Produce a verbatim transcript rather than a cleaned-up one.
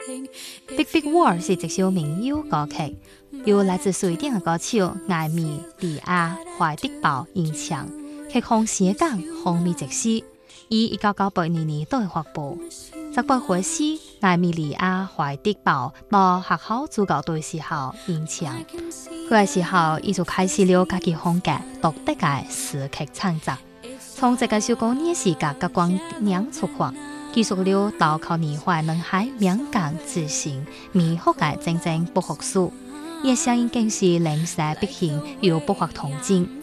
Big Big World 是一首民谣歌曲，由来自瑞典的歌手艾米莉亚·怀迪堡演唱，曲风写港风靡一时，以一九九八年年代发布。十八岁时，艾米莉亚·怀迪堡到学校主教队时候演唱，嗰个时候，伊就开始了家己风格独特嘅词曲创作。从这个首歌呢时甲甲观念出发，记述了投靠年华男孩敏感自信、美好嘅真正不服输。伊嘅声音更是冷血逼现又不乏童真。